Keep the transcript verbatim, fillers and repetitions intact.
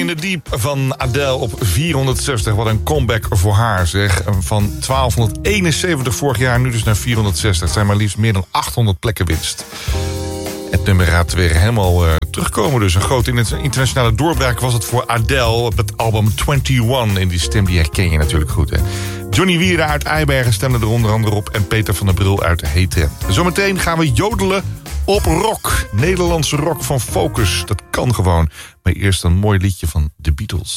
in the Deep van Adele op vierhonderdzestig. Wat een comeback voor haar, zeg. Van twaalfhonderdeenenzeventig vorig jaar, nu dus naar vierhonderdzestig. Het zijn maar liefst meer dan achthonderd plekken winst. Het nummer gaat weer helemaal uh, terugkomen. Dus een grote internationale doorbraak was het voor Adele op het album eenentwintig. En die stem die herken je natuurlijk goed, hè. Johnny Wiera uit Eibergen stemde er onder andere op. En Peter van der Brul uit Heteren. Zometeen gaan we jodelen op rock. Nederlandse rock van Focus. Dat kan gewoon. Maar eerst een mooi liedje van The Beatles.